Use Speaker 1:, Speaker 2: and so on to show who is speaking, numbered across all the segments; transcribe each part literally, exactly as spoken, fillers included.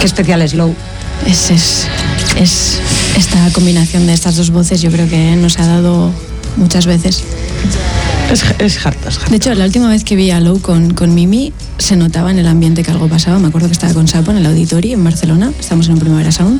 Speaker 1: Qué especial es Low.
Speaker 2: Es, es, es esta combinación de estas dos voces, yo creo que nos ha dado muchas veces.
Speaker 1: Es, es harta, es harta.
Speaker 2: De hecho, la última vez que vi a Low con, con Mimi, se notaba en el ambiente que algo pasaba. Me acuerdo que estaba con Sapo en el Auditorio en Barcelona, estábamos en un Primavera Sound,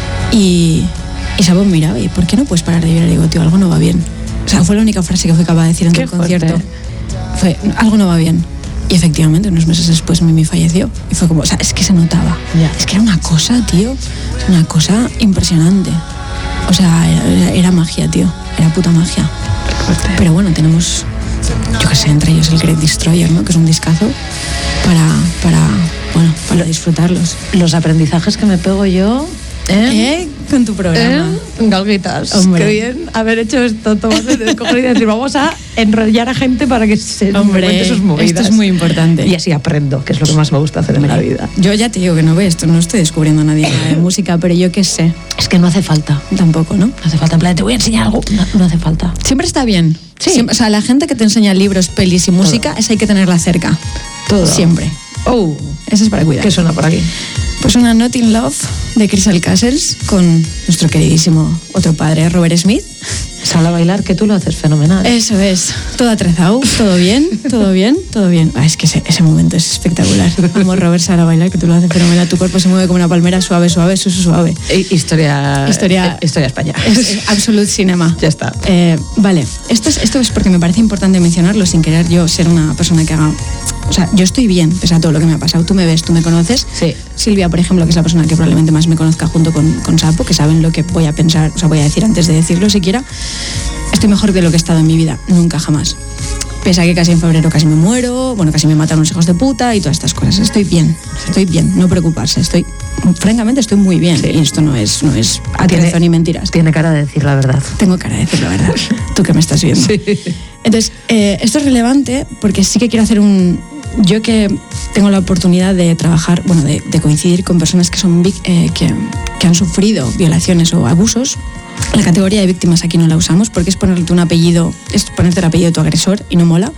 Speaker 2: y, y Sapo me miraba, ¿y por qué no puedes parar de vibrar? Y digo, tío, algo no va bien. O sea, fue la única frase que fue capaz de decir en todo el concierto. Fue, algo no va bien. Y efectivamente, unos meses después Mimi falleció. Y fue como, o sea, es que se notaba.
Speaker 1: Ya.
Speaker 2: Es que era una cosa, tío, una cosa impresionante. O sea, era, era magia, tío. Era puta magia. Pero bueno, tenemos, yo qué sé, entre ellos el Great Destroyer, ¿no? Que es un discazo para, para, bueno, para disfrutarlos.
Speaker 1: Los aprendizajes que me pego yo...
Speaker 2: ¿Eh? ¿Eh? Con tu programa.
Speaker 1: ¿Eh? Galguitas.
Speaker 2: Hombre.
Speaker 1: Qué bien haber hecho esto, tomarse de coger y decir, vamos a enrollar a gente para que se
Speaker 2: Hombre,
Speaker 1: sus movidas.
Speaker 2: esto es muy importante.
Speaker 1: Y así aprendo, que es lo que más me gusta hacer Hombre. en la vida.
Speaker 2: Yo ya te digo que no ve esto, no estoy descubriendo a nadie de música, pero yo qué sé.
Speaker 1: Es que no hace falta.
Speaker 2: Tampoco, ¿no?
Speaker 1: No hace falta, en plan, te voy a enseñar algo. No, no hace falta.
Speaker 2: Siempre está bien.
Speaker 1: Sí.
Speaker 2: Siempre, o sea, la gente que te enseña libros, pelis y música,
Speaker 1: Todo.
Speaker 2: esa hay que tenerla cerca.
Speaker 1: Todo.
Speaker 2: Siempre.
Speaker 1: Oh.
Speaker 2: Esa es para cuidar.
Speaker 1: ¿Qué suena por aquí?
Speaker 2: Pues una Not in Love de Crystal Castles con nuestro queridísimo otro padre, Robert Smith.
Speaker 1: Sal a bailar, que tú lo haces fenomenal.
Speaker 2: Eso es, todo atrezado, todo bien, todo bien, todo bien. Ah, es que ese, ese momento es espectacular. Vamos, Robert, sal a bailar, que tú lo haces fenomenal. Tu cuerpo se mueve como una palmera, suave, suave, su, su, suave.
Speaker 1: Historia,
Speaker 2: Historia,
Speaker 1: eh, historia España.
Speaker 2: Es, es absolute cinema.
Speaker 1: Ya está.
Speaker 2: Eh, vale, esto es, esto es porque me parece importante mencionarlo sin querer yo ser una persona que haga... O sea, yo estoy bien, pese a todo lo que me ha pasado. Tú me ves, tú me conoces.
Speaker 1: Sí.
Speaker 2: Silvia, por ejemplo, que es la persona que probablemente más me conozca junto con, con Sapo, que saben lo que voy a pensar, o sea, voy a decir antes de decirlo siquiera. Estoy mejor de lo que he estado en mi vida, nunca jamás. Pese a que casi en febrero casi me muero, bueno, casi me mataron los hijos de puta y todas estas cosas. Estoy bien, estoy bien, no preocuparse, estoy, francamente estoy muy bien. Sí. Y esto no es, no es atrezo ni mentiras.
Speaker 1: Tiene cara de decir la verdad.
Speaker 2: Tengo cara de decir la verdad, tú que me estás viendo.
Speaker 1: Sí.
Speaker 2: Entonces, eh, esto es relevante porque sí que quiero hacer un... Yo que tengo la oportunidad de trabajar, bueno, de, de coincidir con personas que son eh, que, que han sufrido violaciones o abusos, la categoría de víctimas aquí no la usamos porque es ponerte un apellido, es ponerte el apellido de tu agresor y no mola.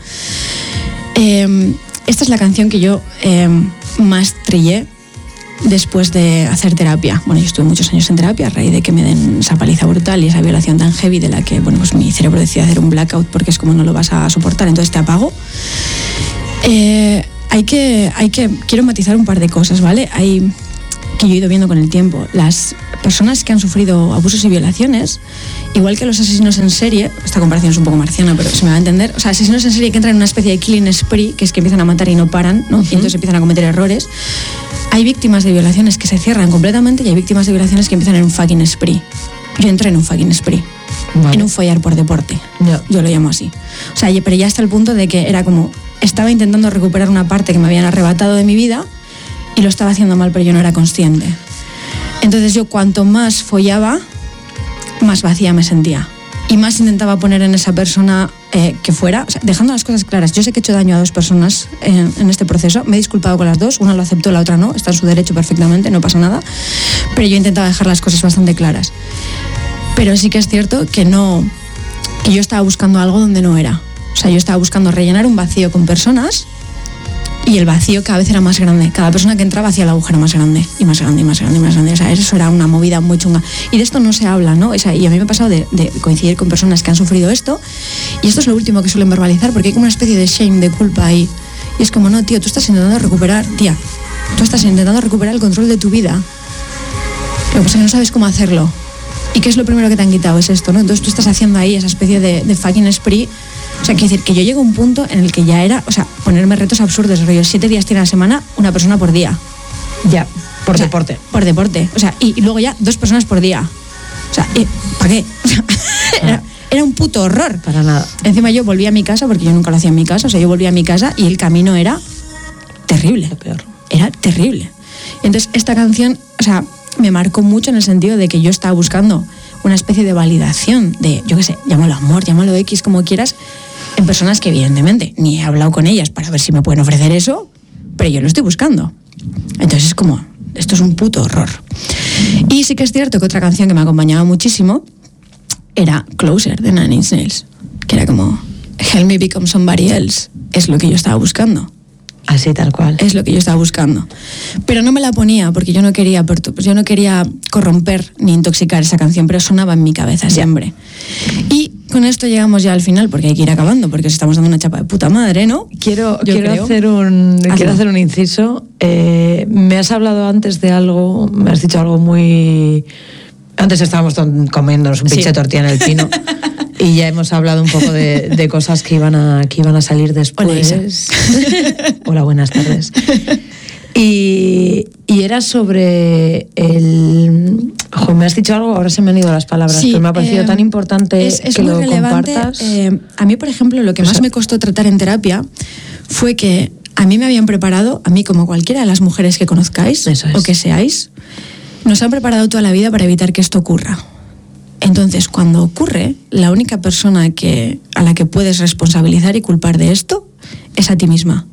Speaker 2: Eh, esta es la canción que yo eh, más trillé después de hacer terapia. Bueno, yo estuve muchos años en terapia a raíz de que me den esa paliza brutal y esa violación tan heavy de la que, bueno, pues mi cerebro decide hacer un blackout porque es como no lo vas a soportar, entonces te apago. Eh, hay que, hay que, quiero matizar un par de cosas, ¿vale? Hay, que yo he ido viendo con el tiempo, las personas que han sufrido abusos y violaciones, igual que los asesinos en serie, esta comparación es un poco marciana, pero se me va a entender, o sea, asesinos en serie que entran en una especie de killing spree, que es que empiezan a matar y no paran, ¿no? Uh-huh. Y entonces empiezan a cometer errores. Hay víctimas de violaciones que se cierran completamente y hay víctimas de violaciones que empiezan en un fucking spree. Yo entré en un fucking spree. Vale. En un follar por deporte. No. Yo lo llamo así. O sea, pero ya hasta el punto de que era como... Estaba intentando recuperar una parte que me habían arrebatado de mi vida y lo estaba haciendo mal, pero yo no era consciente. Entonces yo cuanto más follaba, más vacía me sentía. Y más intentaba poner en esa persona eh, que fuera, o sea, dejando las cosas claras. Yo sé que he hecho daño a dos personas en, en este proceso. Me he disculpado con las dos. Una lo aceptó, la otra no. Está en su derecho perfectamente, no pasa nada. Pero yo intentaba dejar las cosas bastante claras. Pero sí que es cierto que no, que yo estaba buscando algo donde no era. O sea, yo estaba buscando rellenar un vacío con personas y el vacío cada vez era más grande. Cada persona que entraba hacía el agujero más grande y más grande y más grande y más grande. O sea, eso era una movida muy chunga. Y de esto no se habla, ¿no? O sea, y a mí me ha pasado de, de coincidir con personas que han sufrido esto y esto es lo último que suelen verbalizar porque hay como una especie de shame, de culpa ahí. Y es como, no, tío, tú estás intentando recuperar, tía, tú estás intentando recuperar el control de tu vida. Lo que pasa es que no sabes cómo hacerlo. ¿Y qué es lo primero que te han quitado? Es esto, ¿no? Entonces tú estás haciendo ahí esa especie de, de fucking spree. O sea, quiero decir que yo llego a un punto en el que ya era, o sea, ponerme retos absurdos, rollo, siete días tiene a la semana, una persona por día.
Speaker 1: Ya, por
Speaker 2: o sea,
Speaker 1: deporte.
Speaker 2: Por deporte. O sea, y, y luego ya dos personas por día. O sea, ¿para qué? O sea, era, era un puto horror.
Speaker 1: Para nada.
Speaker 2: Encima yo volví a mi casa, porque yo nunca lo hacía en mi casa, o sea, yo volví a mi casa y el camino era terrible.
Speaker 1: Lo peor.
Speaker 2: Era terrible. Entonces, esta canción, o sea, me marcó mucho en el sentido de que yo estaba buscando una especie de validación de, yo qué sé, llámalo amor, llámalo X, como quieras, en personas que evidentemente ni he hablado con ellas para ver si me pueden ofrecer eso, pero yo lo estoy buscando. Entonces es como, esto es un puto horror. Y sí que es cierto que otra canción que me acompañaba muchísimo era Closer de Nine Inch Nails, que era como Help Me Become Somebody Else, es lo que yo estaba buscando.
Speaker 3: Así, tal cual.
Speaker 2: Es lo que yo estaba buscando. Pero no me la ponía porque yo no quería, yo no quería corromper ni intoxicar esa canción, pero sonaba en mi cabeza siempre. Y con esto llegamos ya al final, porque hay que ir acabando, porque os estamos dando una chapa de puta madre, ¿no?
Speaker 3: Quiero,
Speaker 2: Yo
Speaker 3: quiero,
Speaker 2: creo.
Speaker 3: hacer, un, quiero hacer un inciso. Eh, me has hablado antes de algo, me has dicho algo muy... Antes estábamos comiéndonos un pinche
Speaker 2: Sí.
Speaker 3: tortilla en el pino. Y ya hemos hablado un poco de, de cosas que iban a, que iban a salir después.
Speaker 2: Hola, Isa.
Speaker 3: Hola, buenas tardes. Y, y era sobre el... Ojo, me has dicho algo, ahora se me han ido las palabras,
Speaker 2: Sí,
Speaker 3: pero me ha parecido
Speaker 2: eh,
Speaker 3: tan importante
Speaker 2: es, es
Speaker 3: que
Speaker 2: muy
Speaker 3: lo
Speaker 2: relevante.
Speaker 3: compartas.
Speaker 2: Eh, a mí, por ejemplo, lo que
Speaker 3: O
Speaker 2: más
Speaker 3: sea-
Speaker 2: me costó tratar en terapia fue que a mí me habían preparado, a mí como cualquiera de las mujeres que conozcáis
Speaker 3: Eso es.
Speaker 2: o que seáis, nos han preparado toda la vida para evitar que esto ocurra. Entonces, cuando ocurre, la única persona que, a la que puedes responsabilizar y culpar de esto es a ti misma.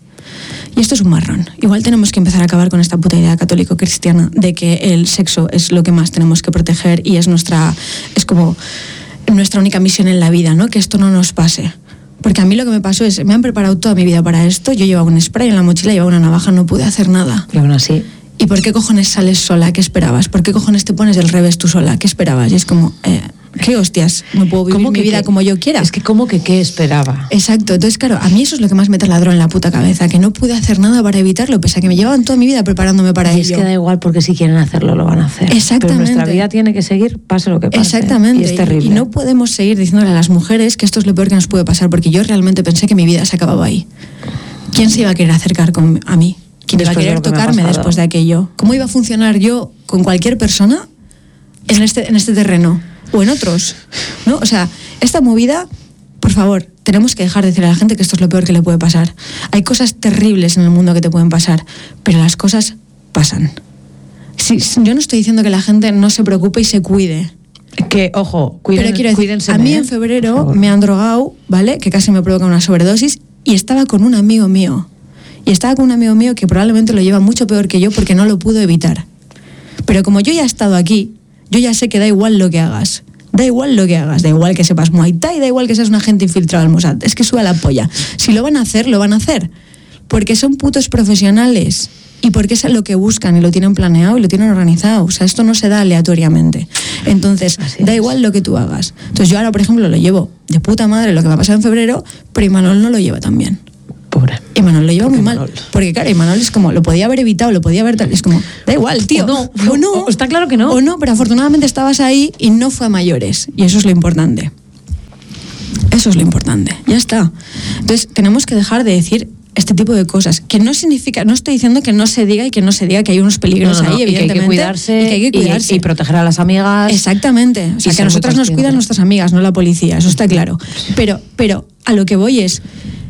Speaker 2: Y esto es un marrón. Igual tenemos que empezar a acabar con esta puta idea católico-cristiana de que el sexo es lo que más tenemos que proteger y es nuestra, es como nuestra única misión en la vida, ¿no? Que esto no nos pase. Porque a mí lo que me pasó es, me han preparado toda mi vida para esto, yo llevaba un spray en la mochila, llevaba una navaja, no pude hacer nada.
Speaker 3: Pero aún así...
Speaker 2: ¿Y por qué cojones sales sola? ¿Qué esperabas? ¿Por qué cojones te pones del revés tú sola? ¿Qué esperabas? Y es como, eh, ¿qué hostias? No puedo vivir
Speaker 3: ¿Cómo
Speaker 2: mi
Speaker 3: que
Speaker 2: vida
Speaker 3: qué?
Speaker 2: como yo quiera.
Speaker 3: Es que como que qué esperaba.
Speaker 2: Exacto, entonces claro, a mí eso es lo que más me taladró en la puta cabeza, que no pude hacer nada para evitarlo, pese a que me llevaban toda mi vida preparándome para
Speaker 3: Y
Speaker 2: ello.
Speaker 3: es que da igual porque si quieren hacerlo lo van a hacer.
Speaker 2: Exactamente.
Speaker 3: Pero nuestra vida tiene que seguir, pase lo que pase.
Speaker 2: Exactamente,
Speaker 3: Y es terrible.
Speaker 2: y no podemos seguir diciéndole a las mujeres que esto es lo peor que nos puede pasar, porque yo realmente pensé que mi vida se acababa ahí. ¿Quién se iba a querer acercar con, a mí? ¿Quién iba a
Speaker 3: Después de
Speaker 2: querer
Speaker 3: lo que me ha
Speaker 2: tocarme
Speaker 3: pasado.
Speaker 2: después de aquello? ¿Cómo iba a funcionar yo con cualquier persona en este, en este terreno? O en otros, ¿no? O sea, esta movida, por favor, tenemos que dejar de decir a la gente que esto es lo peor que le puede pasar. Hay cosas terribles en el mundo que te pueden pasar, pero las cosas pasan. Sí, yo no estoy diciendo que la gente no se preocupe y se cuide.
Speaker 3: Que, ojo, cuiden,
Speaker 2: Pero quiero decir,
Speaker 3: cuídense.
Speaker 2: a mí
Speaker 3: ¿eh?
Speaker 2: en
Speaker 3: Por
Speaker 2: febrero
Speaker 3: favor.
Speaker 2: me han drogado, ¿vale? Que casi me provoca una sobredosis y estaba con un amigo mío. Y estaba con un amigo mío que probablemente lo lleva mucho peor que yo porque no lo pudo evitar. Pero como yo ya he estado aquí, yo ya sé que da igual lo que hagas. Da igual lo que hagas, da igual que sepas Muay Thai, da igual que seas un agente infiltrado al Mossad. Es que suba la polla. Si lo van a hacer, lo van a hacer. Porque son putos profesionales. Y porque es lo que buscan y lo tienen planeado y lo tienen organizado. O sea, esto no se da aleatoriamente. Entonces,
Speaker 3: Así
Speaker 2: da
Speaker 3: es.
Speaker 2: igual lo que tú hagas. Entonces, yo ahora, por ejemplo, lo llevo de puta madre lo que me ha pasado en febrero, pero Imanol no lo lleva tan bien.
Speaker 3: Pobre.
Speaker 2: Imanol lo lleva
Speaker 3: Porque
Speaker 2: muy mal.
Speaker 3: Imanol.
Speaker 2: Porque, claro, Imanol es como, lo podía haber evitado, lo podía haber... tal- Es como, da igual, tío.
Speaker 3: O no,
Speaker 2: o no.
Speaker 3: o- está claro que no.
Speaker 2: O no, pero afortunadamente estabas ahí y no fue a mayores. Y eso es lo importante. Eso es lo importante. Ya está. Entonces, tenemos que dejar de decir este tipo de cosas. Que no significa... No estoy diciendo que no se diga y que no se diga que hay unos peligros
Speaker 3: No, no, no,
Speaker 2: ahí,
Speaker 3: y que hay que
Speaker 2: evidentemente.
Speaker 3: cuidarse
Speaker 2: y que hay que cuidarse.
Speaker 3: y, y proteger a las amigas.
Speaker 2: Exactamente. O
Speaker 3: Y
Speaker 2: sea, que
Speaker 3: ser
Speaker 2: a
Speaker 3: muy
Speaker 2: nosotras nos
Speaker 3: conscientes.
Speaker 2: cuidan nuestras amigas, no la policía, eso está claro. Pero, pero a lo que voy es,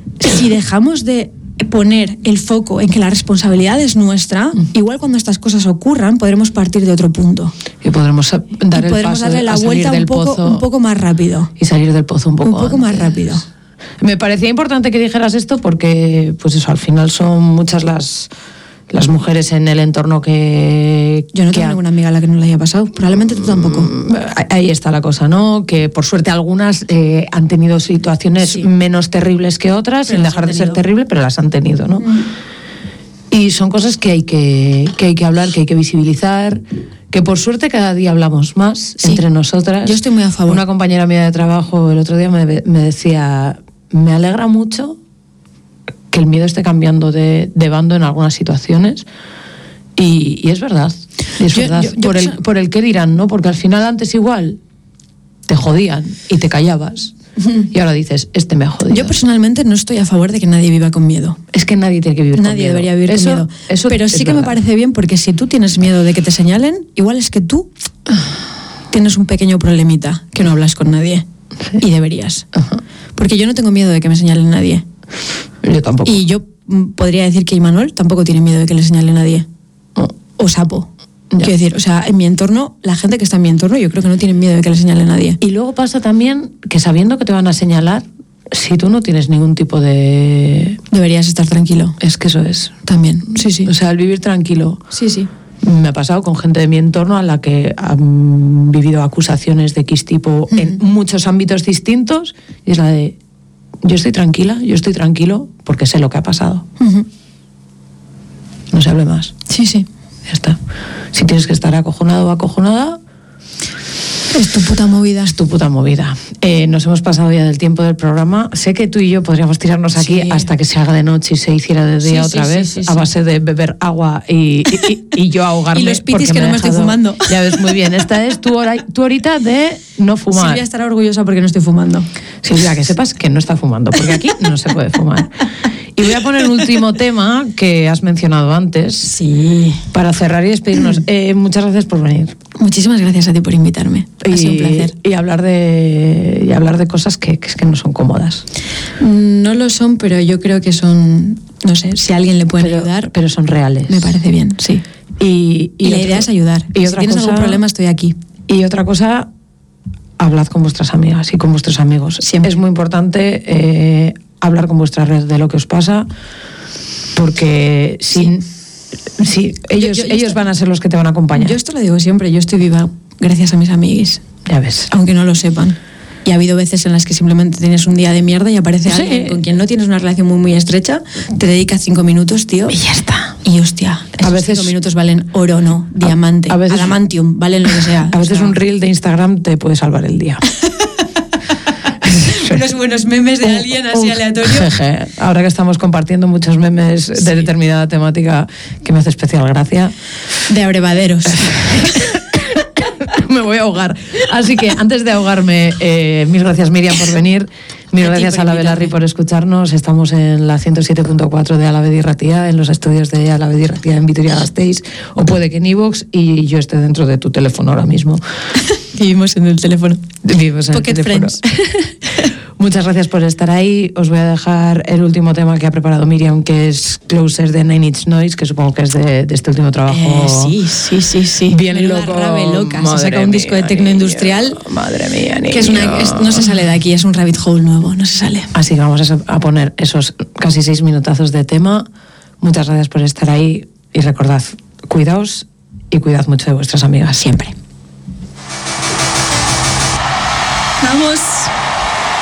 Speaker 2: si dejamos de poner el foco en que la responsabilidad es nuestra, igual cuando estas cosas ocurran, podremos partir de otro punto.
Speaker 3: Y podremos dar
Speaker 2: y
Speaker 3: el
Speaker 2: podremos
Speaker 3: paso
Speaker 2: darle la
Speaker 3: a salir
Speaker 2: vuelta
Speaker 3: del
Speaker 2: un poco,
Speaker 3: pozo
Speaker 2: un poco más rápido.
Speaker 3: y salir del pozo un poco
Speaker 2: Un poco más
Speaker 3: antes.
Speaker 2: rápido.
Speaker 3: Me parecía importante que dijeras esto porque, pues eso, al final son muchas las, las mujeres en el entorno que...
Speaker 2: Yo no
Speaker 3: que
Speaker 2: tengo
Speaker 3: ha-
Speaker 2: ninguna amiga a la que no le haya pasado. Probablemente tú tampoco.
Speaker 3: Ahí está la cosa, ¿no? Que por suerte algunas eh, han tenido situaciones
Speaker 2: Sí.
Speaker 3: menos terribles que otras,
Speaker 2: Pero
Speaker 3: sin
Speaker 2: las
Speaker 3: dejar
Speaker 2: han
Speaker 3: de ser
Speaker 2: tenido.
Speaker 3: terrible, pero las han tenido, ¿no? Y son cosas que hay que, que hay que hablar, que hay que visibilizar, que por suerte cada día hablamos más
Speaker 2: Sí.
Speaker 3: entre nosotras.
Speaker 2: Yo estoy muy a favor.
Speaker 3: Una compañera mía de trabajo el otro día me, me decía, me alegra mucho que el miedo esté cambiando de, de bando en algunas situaciones. Y, y es verdad, es
Speaker 2: Yo-
Speaker 3: verdad.
Speaker 2: yo- yo
Speaker 3: por, el,
Speaker 2: perso-
Speaker 3: por el qué dirán, ¿no? Porque al final antes igual te jodían y te callabas. Y ahora dices, este me ha jodido.
Speaker 2: Yo personalmente no estoy a favor de que nadie viva con miedo.
Speaker 3: Es que nadie tiene que vivir con
Speaker 2: Nadie
Speaker 3: miedo.
Speaker 2: debería vivir
Speaker 3: Eso-
Speaker 2: con miedo.
Speaker 3: eso
Speaker 2: Pero
Speaker 3: es
Speaker 2: sí que me
Speaker 3: verdad.
Speaker 2: parece bien porque si tú tienes miedo de que te señalen, igual es que tú tienes un pequeño problemita que no hablas con nadie.
Speaker 3: Sí.
Speaker 2: Y deberías.
Speaker 3: Ajá.
Speaker 2: Porque yo no tengo miedo de que me señalen nadie.
Speaker 3: Yo tampoco.
Speaker 2: Y yo mm, podría decir que Imanol tampoco tiene miedo de que le señale nadie.
Speaker 3: No.
Speaker 2: O Sapo.
Speaker 3: Ya.
Speaker 2: Quiero decir, o sea, en mi entorno, la gente que está en mi entorno, yo creo que no tienen miedo de que le señale nadie.
Speaker 3: Y luego pasa también que sabiendo que te van a señalar, si tú no tienes ningún tipo de...
Speaker 2: Deberías estar tranquilo.
Speaker 3: Es que eso es.
Speaker 2: También. Sí, sí.
Speaker 3: O sea, el vivir tranquilo.
Speaker 2: Sí, sí.
Speaker 3: Me ha pasado con gente de mi entorno a la que han vivido acusaciones de X tipo en muchos ámbitos distintos y es la de, yo estoy tranquila, yo estoy tranquilo porque sé lo que ha pasado.
Speaker 2: Ujú.
Speaker 3: no se hable más.
Speaker 2: Sí, sí.
Speaker 3: Ya está. Si tienes que estar acojonado o acojonada,
Speaker 2: es tu puta movida.
Speaker 3: Es tu puta movida. Eh, nos hemos pasado ya del tiempo del programa. Sé que tú y yo podríamos tirarnos aquí sí. hasta que se haga de noche y se hiciera de día sí, otra sí, vez, sí, sí, a base de beber agua y, y, y yo ahogarme.
Speaker 2: Y los pitis que no me estoy fumando.
Speaker 3: Ya ves, muy bien. Esta es tu, hora, tu horita de no fumar.
Speaker 2: Silvia estará orgullosa porque no estoy fumando.
Speaker 3: Silvia, que sepas que no está fumando, porque aquí no se puede fumar. Y voy a poner el último tema que has mencionado antes.
Speaker 2: Sí.
Speaker 3: Para cerrar y despedirnos. Eh, muchas gracias por venir.
Speaker 2: Muchísimas gracias a ti por invitarme. Ha
Speaker 3: y,
Speaker 2: sido un placer.
Speaker 3: Y hablar de, y hablar de cosas que, que, es que no son cómodas.
Speaker 2: No lo son, pero yo creo que son, no sé, si a alguien le pueden
Speaker 3: pero,
Speaker 2: ayudar.
Speaker 3: Pero son reales.
Speaker 2: Me parece bien, sí.
Speaker 3: Y, y,
Speaker 2: y la otra, idea es ayudar.
Speaker 3: Y
Speaker 2: si tienes cosa, algún problema, estoy aquí.
Speaker 3: Y otra cosa, hablad con vuestras amigas y con vuestros amigos.
Speaker 2: Siempre.
Speaker 3: Es muy importante eh, hablar con vuestra red de lo que os pasa, porque sin... Sí. Sí, ellos, yo, yo, ellos esto, van a ser los que te van a acompañar.
Speaker 2: Yo esto lo digo siempre, yo estoy viva gracias a mis amiguis.
Speaker 3: Ya ves.
Speaker 2: Aunque no lo sepan. Y ha habido veces en las que simplemente tienes un día de mierda y aparece sí. alguien con quien no tienes una relación muy muy estrecha, te dedica cinco minutos, tío.
Speaker 3: Y ya está.
Speaker 2: Y hostia, a veces cinco minutos valen oro, no, diamante,
Speaker 3: a veces,
Speaker 2: adamantium, valen lo que sea.
Speaker 3: A veces
Speaker 2: o sea,
Speaker 3: un reel de Instagram te puede salvar el día.
Speaker 2: Unos buenos memes de alguien así uh, aleatorio.
Speaker 3: Jeje. Ahora que estamos compartiendo muchos memes sí. de determinada temática que me hace especial gracia.
Speaker 2: De abrevaderos.
Speaker 3: Me voy a ahogar. Así que antes de ahogarme, eh, mil gracias Miriam por venir. Mil a gracias a la Belarri por escucharnos. Estamos en la ciento siete punto cuatro de Alavedi Ratia, en los estudios de Alavedi Ratia en Vitoria-Gasteiz, o puede que en iVoox, y yo esté dentro de tu teléfono ahora mismo.
Speaker 2: Vivimos en el teléfono.
Speaker 3: Vivimos en
Speaker 2: Pocket
Speaker 3: el teléfono.
Speaker 2: Friends.
Speaker 3: Muchas gracias por estar ahí. Os voy a dejar el último tema que ha preparado Miriam, que es Closer de Nine Inch Noise, que supongo que es de, de este último trabajo.
Speaker 2: Eh, sí, sí, sí, sí.
Speaker 3: Bien
Speaker 2: Menuda
Speaker 3: loco.
Speaker 2: Rave loca.
Speaker 3: Madre
Speaker 2: se saca un
Speaker 3: mía,
Speaker 2: disco de tecno industrial.
Speaker 3: Madre mía, niño.
Speaker 2: Que es una, es, no se sale de aquí, es un rabbit hole nuevo, no se sale.
Speaker 3: Así que vamos a poner esos casi seis minutazos de tema. Muchas gracias por estar ahí y recordad, cuidaos y cuidad mucho de vuestras amigas.
Speaker 2: Siempre. ¡Vamos!